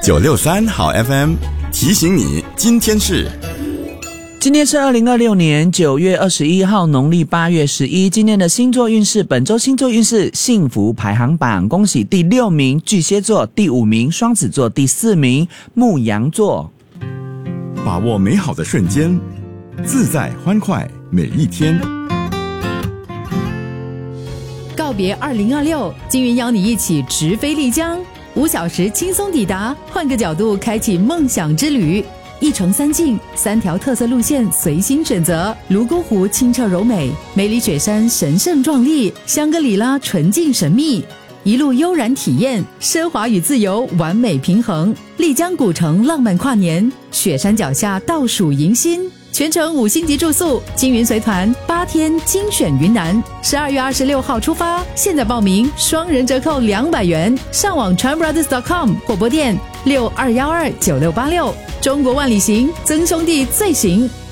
963好 FM 提醒你，今天是 2026年9月21号，农历8月11。今天的星座运势，本周星座运势幸福排行榜，恭喜第6名巨蟹座，第5名双子座，第4名牧羊座。 把握美好的瞬间，自在欢快每一天。 告别2026，金云邀你一起直飞丽江，5小时轻松抵达，换个角度开启梦想之旅。1城3境，3条特色路线随心选择。泸沽湖清澈柔美，梅里雪山神圣壮丽，香格里拉纯净神秘。一路悠然体验，奢华与自由完美平衡。丽江古城浪漫跨年，雪山脚下倒数迎新。全程5星级住宿，金云随团8天精选云南，12月26号出发，现在报名双人折扣200元，上网 chanbrothers.com 或拨电62129686。中国万里行，曾兄弟最行。